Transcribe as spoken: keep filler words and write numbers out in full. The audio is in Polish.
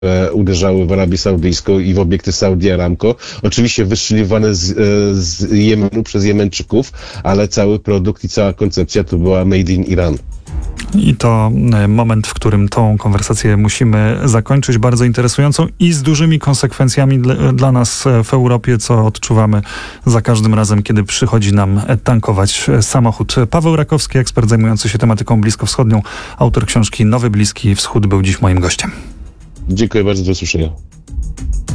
uderzały w Arabię Saudyjską i w obiekty Saudi Aramco. Oczywiście wystrzeliwane z, z Jemenu przez Jemeńczyków, ale cały produkt i cała koncepcja to była made in Iran. I to moment, w którym tą konwersację musimy zakończyć, bardzo interesującą i z dużymi konsekwencjami dla, dla nas w Europie, co odczuwamy za każdym razem, kiedy przychodzi nam tankować samochód. Paweł Rakowski, ekspert zajmujący się tematyką bliskowschodnią, autor książki Nowy Bliski Wschód, był dziś moim gościem. Dziękuję bardzo, do usłyszenia.